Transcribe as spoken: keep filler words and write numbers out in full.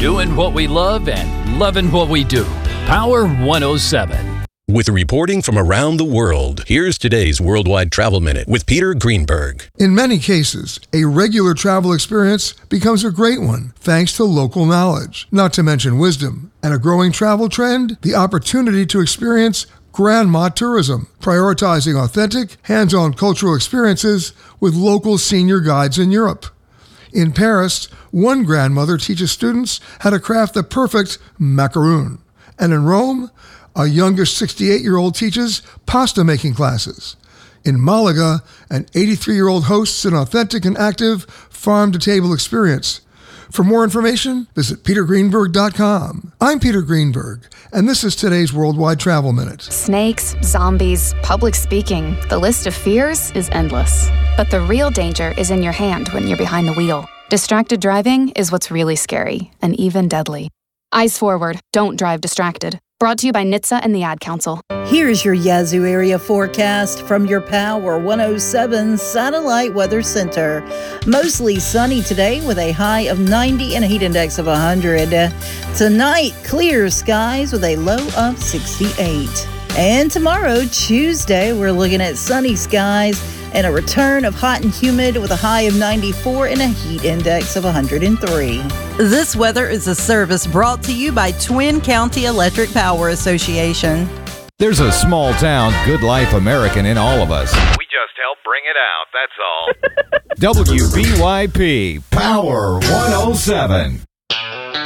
Doing what we love and loving what we do. Power one oh seven. With reporting from around the world, here's today's Worldwide Travel Minute with Peter Greenberg. In many cases, a regular travel experience becomes a great one thanks to local knowledge, not to mention wisdom. And a growing travel trend, the opportunity to experience grandma tourism, prioritizing authentic, hands-on cultural experiences with local senior guides in Europe. In Paris, one grandmother teaches students how to craft the perfect macaroon. And in Rome, a younger sixty-eight-year-old teaches pasta-making classes. In Malaga, an eighty-three-year-old hosts an authentic and active farm-to-table experience. For more information, visit peter greenberg dot com. I'm Peter Greenberg, and this is today's Worldwide Travel Minute. Snakes, zombies, public speaking. The list of fears is endless. But the real danger is in your hand when you're behind the wheel. Distracted driving is what's really scary and even deadly. Eyes forward. Don't drive distracted. Brought to you by N H T S A and the Ad Council. Here's your Yazoo area forecast from your Power one oh seven Satellite Weather Center. Mostly sunny today with a high of ninety and a heat index of one hundred. Tonight, clear skies with a low of sixty-eight. And tomorrow, Tuesday, we're looking at sunny skies and a return of hot and humid with a high of ninety-four and a heat index of one hundred three. This weather is a service brought to you by Twin County Electric Power Association. There's a small town, good life American in all of us. We just help bring it out, that's all. W B Y P Power one oh seven.